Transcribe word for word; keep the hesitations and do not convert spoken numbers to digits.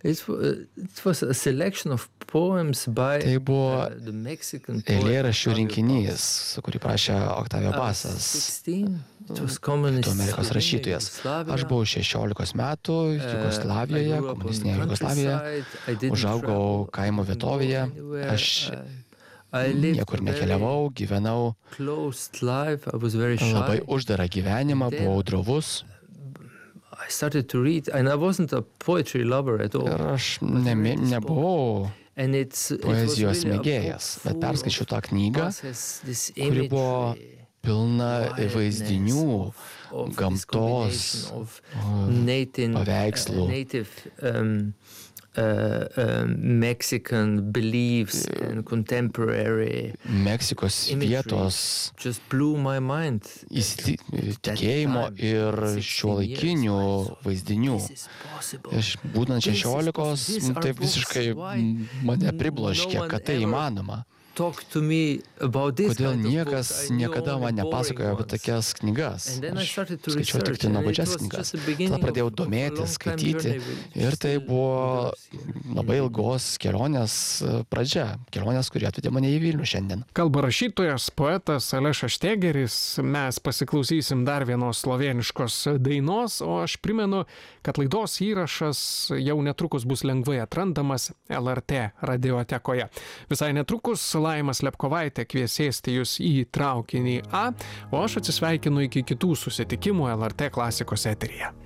It, it was a selection of poems by Tai buvo uh, the Mexican poet eilėraščių Octavio rinkinys, kurį prašė Octavio Paz. I was Pazas, sixteen. It was communist Pietų Amerikos Slovenia, rašytojas. Yugoslavia. Aš buvau šešiolikos metų Uh, Jugoslavijoje, I grew up on the komunistinėje Jugoslavijoje. countryside. I didn't Užaugau travel. kaimo I didn't go vietovėje. anywhere. Aš I, I lived niekur a very nekeliavau, gyvenau closed life. I was very shy. labai uždarą gyvenimą, Then- buvau drovus I started to read, and I wasn't a poetry lover at all. ir aš nemi, nebuvau And it's, it was poezijos really a book mėgėjas, bet full perskaičiau of- tą knygą, Paz has this kuri buvo imagery, pilna wildness vaizdinių, of- of this gamtos, combination of native, paveikslų. uh, native um, uh, um, Mexican beliefs and contemporary Meksikos imagery vietos just blew my mind. įsiti- tikėjimo time, ir šiuolaikinių vaizdinių. This is possible. Aš būtent This is šešiolikos, possible. These are tai books. visiškai Why mane no pribloškė, one kad tai ever įmanoma. Talk to me about this Kodėl kind of niekas books. I knew niekada only man boring nepasakojo apie ones. tokias knygas. And then I Aš started to skaičiau tik research, tai and it nuobodžias was knygas. just the beginning Tada pradėjau of- of a domėtis, long-time skaityti. journey with Ir tai still buvo with labai ilgos kelionės e, pradžia. Kelionės, kuri atvedė mane į Vilnių šiandien. Kalba rašytojas, poetas Alešas Štegeris. Mes pasiklausysim dar vienos slovėniškos dainos, o aš primenu, kad laidos įrašas jau netrukus bus lengvai atrandamas L R T radiotekoje. Visai netrukus Laima Slepkovaitė kvies sėsti jūs į traukinį A, o aš atsisveikinu iki kitų susitikimų L R T klasikos eteryje.